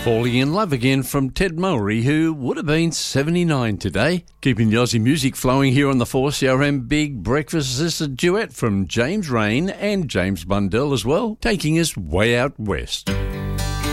Falling in Love Again from Ted Mowry, who would have been 79 today. Keeping the Aussie music flowing here on the 4CRM Big Breakfast. This is a duet from James Rain and James Bundell as well, taking us way out west.